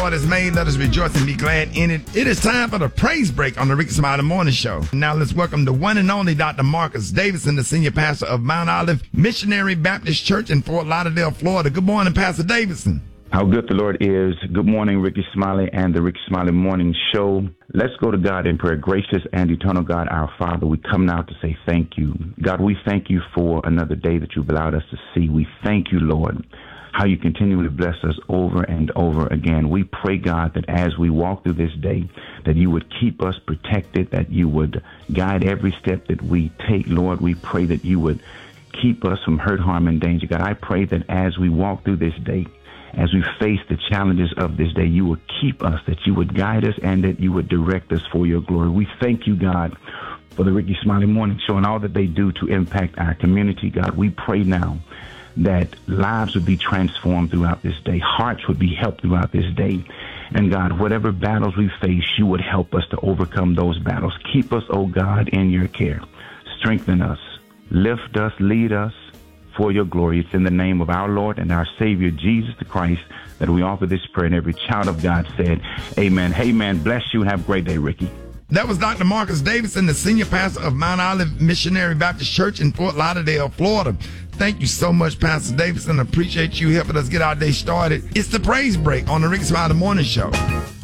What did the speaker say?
Lord has made. Let us rejoice and be glad in it. It is time for the praise break on the Ricky Smiley Morning Show. Now let's welcome the one and only Dr. Marcus Davidson, the senior pastor of Mount Olive Missionary Baptist Church in Fort Lauderdale, Florida. Good morning, Pastor Davidson. How good the Lord is. Good morning, Ricky Smiley and the Ricky Smiley Morning Show. Let's go to God in prayer. Gracious and eternal God, our Father, we come now to say thank you. God, we thank you for another day that you've allowed us to see. We thank you, Lord, how you continually bless us over and over again. We pray, God, that as we walk through this day, that you would keep us protected, that you would guide every step that we take. Lord, we pray that you would keep us from hurt, harm, and danger. God, I pray that as we walk through this day, as we face the challenges of this day, you would keep us, that you would guide us, and that you would direct us for your glory. We thank you, God, for the Ricky Smiley Morning Show and all that they do to impact our community. God, we pray now that lives would be transformed throughout this day, hearts would be helped throughout this day. And God, whatever battles we face, you would help us to overcome those battles. Keep us, oh God, in your care. Strengthen us, lift us, lead us for your glory. It's in the name of our Lord and our Savior, Jesus the Christ, that we offer this prayer. And every child of God said, amen. Hey, man, bless you and have a great day, Ricky. That was Dr. Marcus Davidson, the senior pastor of Mount Olive Missionary Baptist Church in Fort Lauderdale, Florida. Thank you so much, Pastor Davidson. Appreciate you helping us get our day started. It's the praise break on the Ricky Smiley Morning Show.